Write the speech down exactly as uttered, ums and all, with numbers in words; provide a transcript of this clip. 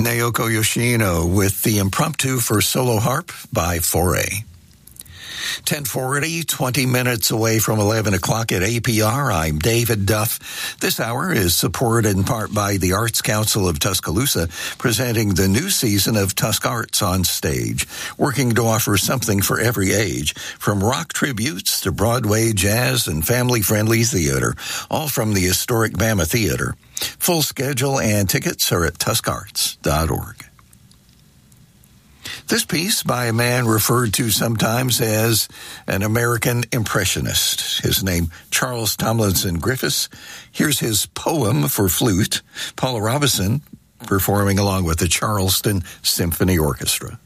Naoko Yoshino with the impromptu for solo harp by Foray. ten forty, twenty minutes away from eleven o'clock at A P R. I'm David Duff. This hour is supported in part by the Arts Council of Tuscaloosa, presenting the new season of Tusk Arts on Stage, working to offer something for every age, from rock tributes to Broadway, jazz, and family-friendly theater, all from the historic Bama Theater. Full schedule and tickets are at tusk arts dot org. This piece by a man referred to sometimes as an American impressionist. His name, Charles Tomlinson Griffiths. Here's his poem for flute, Paula Robison performing along with the Charleston Symphony Orchestra.